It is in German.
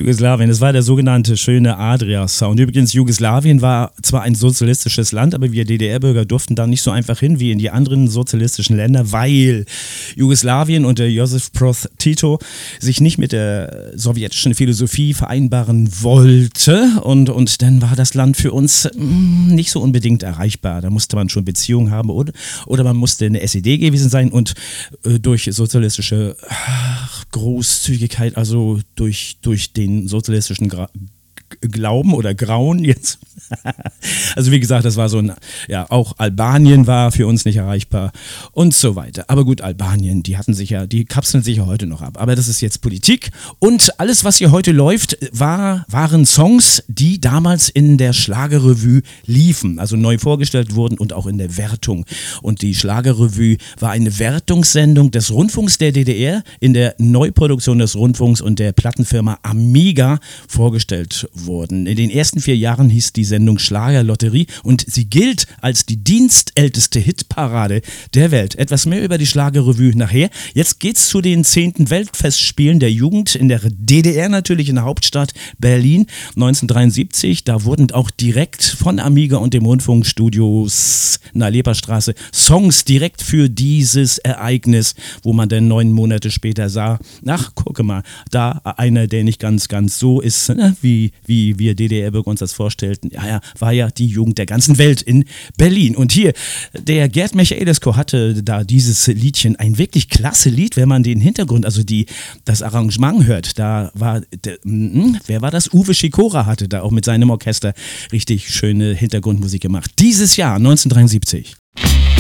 Jugoslawien, das war der sogenannte schöne Adria-Sound. Übrigens, Jugoslawien war zwar ein sozialistisches Land, aber wir DDR-Bürger durften da nicht so einfach hin wie in die anderen sozialistischen Länder, weil Jugoslawien unter Josip Broz Tito sich nicht mit der sowjetischen Philosophie vereinbaren wollte und dann war das Land für uns nicht so unbedingt erreichbar. Da musste man schon Beziehungen haben oder man musste in der SED gewesen sein und durch sozialistische Großzügigkeit, also durch den sozialistischen Glauben oder Grauen jetzt. Also wie gesagt, das war so ein, ja, auch Albanien war für uns nicht erreichbar und so weiter. Aber gut, Albanien, die kapseln sich ja heute noch ab. Aber das ist jetzt Politik und alles, was hier heute läuft, waren Songs, die damals in der Schlagerrevue liefen, also neu vorgestellt wurden und auch in der Wertung. Und die Schlagerrevue war eine Wertungssendung des Rundfunks der DDR in der Neuproduktion des Rundfunks und der Plattenfirma Amiga vorgestellt worden. In den ersten 4 Jahren hieß die Sendung Schlagerlotterie und sie gilt als die dienstälteste Hitparade der Welt. Etwas mehr über die Schlagerrevue nachher. Jetzt geht's zu den 10. Weltfestspielen der Jugend in der DDR, natürlich in der Hauptstadt Berlin 1973. Da wurden auch direkt von Amiga und dem Rundfunkstudios in der Leperstraße Songs direkt für dieses Ereignis, wo man dann 9 Monate später sah, ach, gucke mal, da einer, der nicht ganz so ist, ne, wie wir DDR-Bürger uns das vorstellten. Ja, war ja die Jugend der ganzen Welt in Berlin. Und hier, der Gerd Michaelisco hatte da dieses Liedchen, ein wirklich klasse Lied, wenn man den Hintergrund, also das Arrangement hört. Da war, wer war das? Uwe Schikora hatte da auch mit seinem Orchester richtig schöne Hintergrundmusik gemacht. Dieses Jahr, 1973.